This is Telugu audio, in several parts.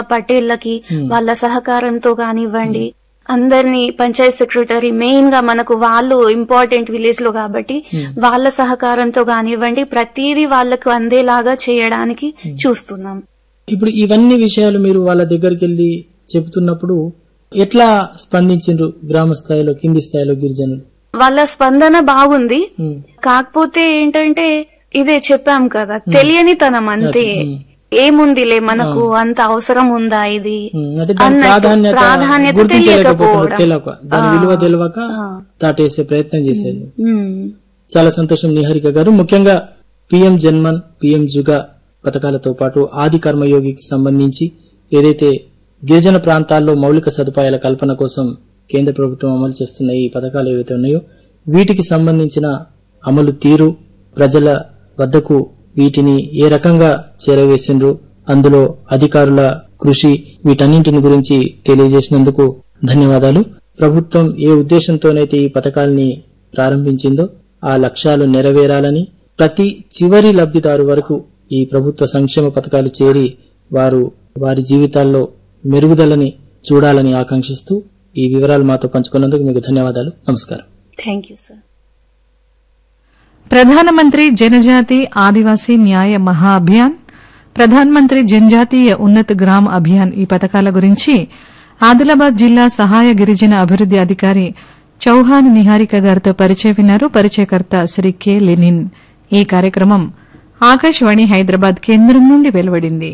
పటేళ్లకి వాళ్ళ సహకారంతో కానివ్వండి, అందరినీ పంచాయత్ సెక్రటరీ మెయిన్ గా మనకు వాళ్ళు ఇంపార్టెంట్ విలేజ్ లో కాబట్టి వాళ్ళ సహకారంతో కానివ్వండి ప్రతిదీ వాళ్ళకు అందేలాగా చేయడానికి చూస్తున్నాం. ఇప్పుడు ఇవన్నీ విషయాలు మీరు వాళ్ళ దగ్గరికి వెళ్లి చెబుతున్నప్పుడు ఎట్లా స్పందించారు గ్రామ స్థాయిలో, కింది స్థాయిలో గిరిజనులు? వాళ్ళ స్పందన బాగుంది. కాకపోతే ఏంటంటే ఇదే చెప్పాం కదా, తెలియని తనం అంతే. ఏముందిలే మనకు అంత అవసరం ఉందా ఇది ప్రాధాన్యత తెలియకపోవడం, దాని విలువ తెలియక దాటేసే ప్రయత్నం చేసేది. చాలా సంతోషం నిహారిక గారు. ముఖ్యంగా పిఎం జన్మన్, పిఎం జుగా పథకాలతో పాటు ఆది కర్మయోగికి సంబంధించి ఏదైతే గిరిజన ప్రాంతాల్లో మౌలిక సదుపాయాల కల్పన కోసం కేంద్ర ప్రభుత్వం అమలు చేస్తున్న ఈ పథకాలు ఏవైతే ఉన్నాయో వీటికి సంబంధించిన అమలు తీరు, ప్రజల వద్దకు వీటిని ఏ రకంగా చేరవేసిండ్రు, అందులో అధికారుల కృషి, వీటన్నింటిని గురించి తెలియజేసినందుకు ధన్యవాదాలు. ప్రభుత్వం ఏ ఉద్దేశంతోనైతే ఈ పథకాల్ని ప్రారంభించిందో ఆ లక్ష్యాలు నెరవేరాలని, ప్రతి చివరి లబ్ధిదారు వరకు ఈ ప్రభుత్వ సంక్షేమ పథకాలు చేరి వారు వారి జీవితాల్లో మెరుగుదలని చూడాలని ఆకాంక్షిస్తూ ఈ వివరాలు మాతో పంచుకున్నందుకు మీకు ధన్యవాదాలు. నమస్కారం. Thank you sir. ప్రధానమంత్రి జనజాతి ఆదివాసీ న్యాయ మహా అభియాన్, ప్రధానమంత్రి జనజాతీయ ఉన్నత గ్రామ్ అభియాన్ ఈ పథకాల గురించి ఆదిలాబాద్ జిల్లా సహాయ గిరిజన అభివృద్ది అధికారి చౌహాన్ నిహారిక గారితో పరిచయం విన్నారు. పరిచయకర్త శ్రీ కె లెనిన్. ఈ కార్యక్రమం ఆకాశవాణి హైదరాబాద్ కేంద్రం నుండి వెలువడింది.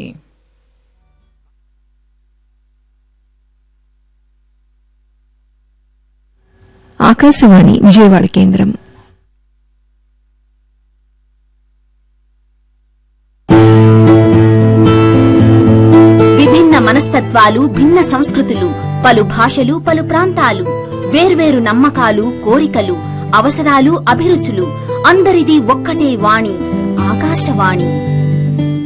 ఆకాశవాణి విజయవాడ కేంద్రం. విభిన్న మనస్తత్వాలు, భిన్న సంస్కృతులు, పలు భాషలు, పలు ప్రాంతాలు, వేర్వేరు నమ్మకాలు, కోరికలు, అవసరాలు, అభిరుచులు, అందరిది ఒక్కటే వాణి, ఆకాశవాణి.